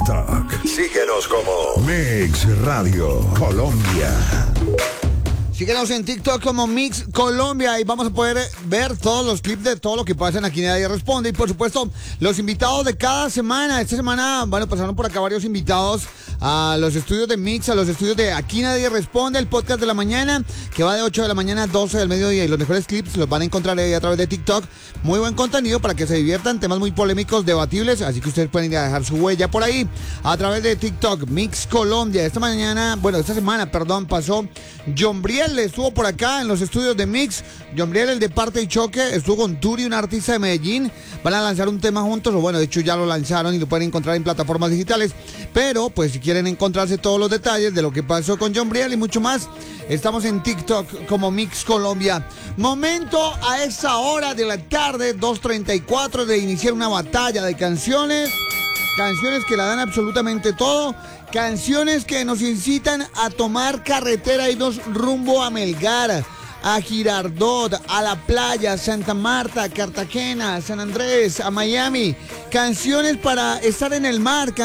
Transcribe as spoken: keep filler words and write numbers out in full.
TikTok. Síguenos como Mix Radio Colombia. Síguenos en TikTok como Mix Colombia y vamos a poder ver todos los clips de todo lo que pasan aquí. Nadie Responde. Y por supuesto, los invitados de cada semana. Esta semana, bueno, pasaron por acá varios invitados a los estudios de Mix, a los estudios de Aquí Nadie Responde, el podcast de la mañana, que va de ocho de la mañana a doce del mediodía. Y los mejores clips los van a encontrar ahí a través de TikTok. Muy buen contenido para que se diviertan, temas muy polémicos, debatibles. Así que ustedes pueden ir a dejar su huella por ahí a través de TikTok, Mix Colombia. Esta mañana, bueno, esta semana, perdón, pasó John Briel. Estuvo por acá en los estudios de Mix. John Briel, el de Parte y Choque, estuvo con Turi, un artista de Medellín. Van a lanzar un tema juntos, o bueno, de hecho ya lo lanzaron y lo pueden encontrar en plataformas digitales. Pero, pues si quieren encontrarse todos los detalles de lo que pasó con John Briel y mucho más, estamos en TikTok como Mix Colombia. Momento a esa hora de la tarde, dos treinta y cuatro, de iniciar una batalla de canciones. Canciones que la dan absolutamente todo. Canciones que nos incitan a tomar carretera y irnos rumbo a Melgar, a Girardot, a la playa, Santa Marta, Cartagena, San Andrés, a Miami. Canciones para estar en el mar.